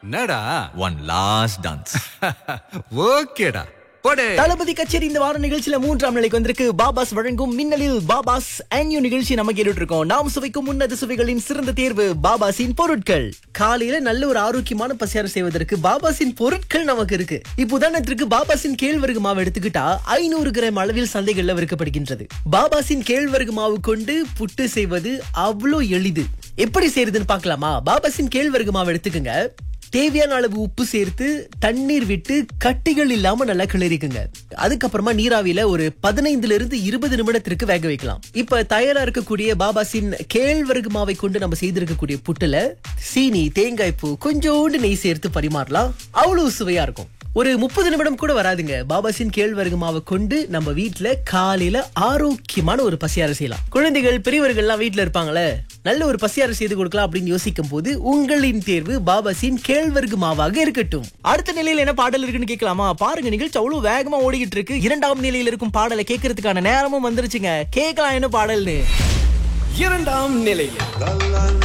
என்னடா One last dance. ஓகேடா போடே. தளபதி கச்சேரி இந்த வார நிகழ்ச்சியில 3ஆம் நிலைக்கு வந்திருக்கு. பாபாஸ் வழங்கும் மின்னலில் பாபாஸ் ஆன்யூ நிகழ்ச்சி நம்ம கேட்டுட்டு இருக்கோம். நாம் சுவைக்கும் உன்னத சுவைகளின் சிறந்த தேர்வு பாபாஸின் பொருட்கள். காலையில நல்ல ஒரு ஆரோக்கியமான பசியாரம் செய்வதற்கு பாபாஸின் பொருட்கள் நமக்கு இருக்கு. இப்ப உதாரணத்திற்கு பாபாஸின் கேழ்வரகு மாவு எடுத்துக்கிட்டா 500 கிராம் அளவில் சந்தைகள்ல விற்கப்படுகின்றது. பாபாஸின் கேழ்வரகு மாவு கொண்டு புட்டு செய்வது அவ்வளோ எளிது. எப்படி செய்யறதுன்னு பார்க்கலாமா? பாபாஸின் கேழ்வரகு மாவு எடுத்துக்கங்க. தேவையான அளவு உப்பு சேர்த்து தண்ணீர் விட்டு கட்டிகள் இல்லாம நல்லா கிளறிக்குங்க. அதுக்கப்புறமா நீராவியில ஒரு 15 இருந்து 20 நிமிடத்திற்கு வேக வைக்கலாம். இப்ப தயாரா இருக்கக்கூடிய பாபாஸின் கேழ்வரகு மாவை கொண்டு நம்ம செய்திருக்கக்கூடிய புட்டுல சீனி, தேங்காய் பூ, கொஞ்சோண்டு நெய் சேர்த்து பரிமாறலாம். அவ்வளவு சுவையா இருக்கும். ஒரு 30 நிமிடம் கூட வராதுங்க. பாபாஸின் கேழ்வரகு மாவை கொண்டு நம்ம வீட்டுல காலையில ஆரோக்கியமான ஒரு பசியாரம் செய்யலாம். குழந்தைகள், பெரியவர்கள் எல்லாம் வீட்டுல இருப்பாங்களே, நல்ல ஒரு பசியாரம் செய்து கொடுக்கலாம் அப்படின்னு யோசிக்கும் போது உங்களின் தேர்வு பாபாஸின் கேழ்வரகு மாவாக இருக்கட்டும். அடுத்த நிலையில என்ன பாடல் இருக்குன்னு கேட்கலாமா? பாருங்க, நிகழ்ச்சி அவ்வளவு வேகமா ஓடிக்கிட்டு இருக்கு. 2ஆம் நிலையில இருக்கும் பாடலை கேட்கறதுக்கான நேரமும் வந்துருச்சுங்க. கேட்கலாம் என்ன பாடல்னு. 2ஆம் நிலையில்